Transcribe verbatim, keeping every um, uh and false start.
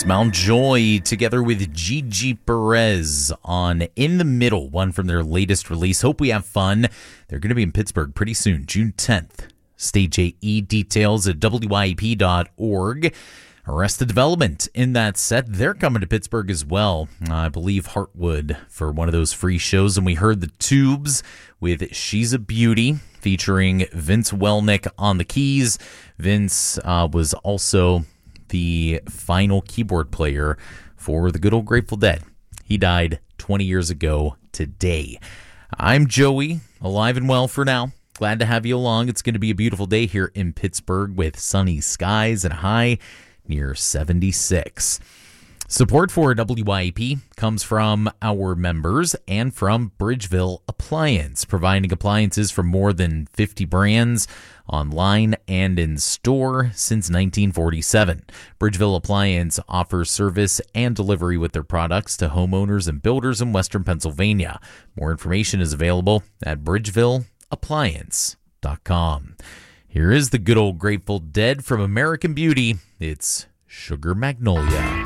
It's Mountjoy together with Gigi Perez on In the Middle, one from their latest release. Hope we have fun. They're going to be in Pittsburgh pretty soon, June tenth. Stage A E details at W Y E P dot org. Arrested Development in that set. They're coming to Pittsburgh as well. I believe Heartwood for one of those free shows. And we heard the Tubes with She's a Beauty featuring Vince Welnick on the keys. Vince uh, was also the final keyboard player for the good old Grateful Dead. He died twenty years ago today. I'm Joey, alive and well for now. Glad to have you along. It's going to be a beautiful day here in Pittsburgh with sunny skies and a high near seventy-six. Support for W Y E P comes from our members and from Bridgeville Appliance, providing appliances from more than fifty brands online and in store since nineteen forty-seven. Bridgeville Appliance offers service and delivery with their products to homeowners and builders in Western Pennsylvania. More information is available at bridgeville appliance dot com. Here is the good old Grateful Dead from American Beauty. It's Sugar Magnolia.